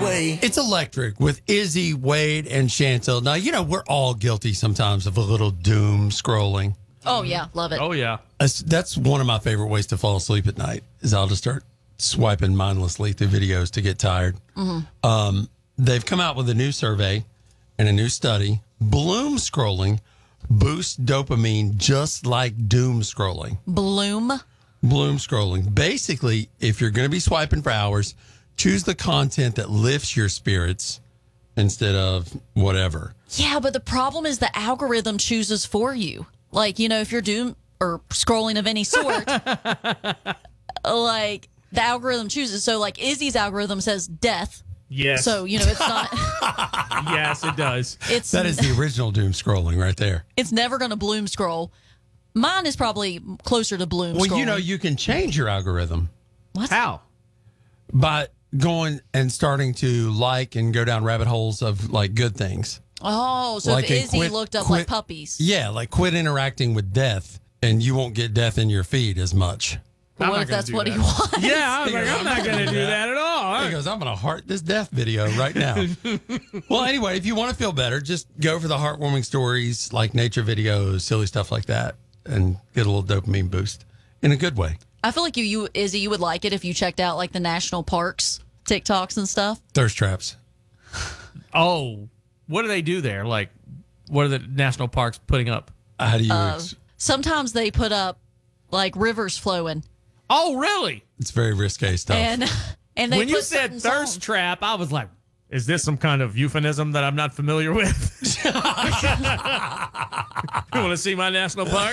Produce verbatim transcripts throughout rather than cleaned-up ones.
play. It's electric with Izzy, Wade, and Chantel. Now, you know, we're all guilty sometimes of a little doom scrolling. Oh, yeah. Love it. Oh, yeah. That's, that's one of my favorite ways to fall asleep at night is I'll just start swiping mindlessly through videos to get tired. Mm-hmm. Um, they've come out with a new survey and a new study. Bloom scrolling boosts dopamine just like doom scrolling. Bloom? Bloom scrolling. Basically, if you're going to be swiping for hours, choose the content that lifts your spirits instead of whatever. Yeah, but the problem is the algorithm chooses for you. Like, you know, if you're doom or scrolling of any sort, like the algorithm chooses. So, like Izzy's algorithm says death. Yes. So, you know, it's not. Yes, it does. It's That is the original doom scrolling right there. It's never going to bloom scroll. Mine is probably closer to bloom Well, scrolling. you know, you can change your algorithm What? How? by going and starting to like and go down rabbit holes of like good things. Oh, so Like if a Izzy quit- looked up quit- like puppies. Yeah, like quit interacting with death and you won't get death in your feed as much. But I'm what not if gonna that's do what that. he wants? Yeah, I was like, I'm not going to do that at all. He goes, I'm going to heart this death video right now. Well, anyway, if you want to feel better, just go for the heartwarming stories like nature videos, silly stuff like that, and get a little dopamine boost in a good way. I feel like you, you, Izzy, you would like it if you checked out like the national parks TikToks and stuff. Thirst traps. Oh, what do they do there? Like, what are the national parks putting up? How do you? Uh, ex- sometimes they put up like rivers flowing, Oh, really? it's very risque stuff. and and they When you put said certain thirst songs. trap, I was like, is this some kind of euphemism that I'm not familiar with? You want to see my national park?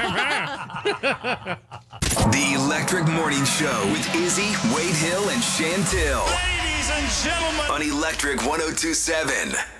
The Electric Morning Show with Izzy, Wade Hill, and Chantel. Ladies and gentlemen. On Electric one oh two seven.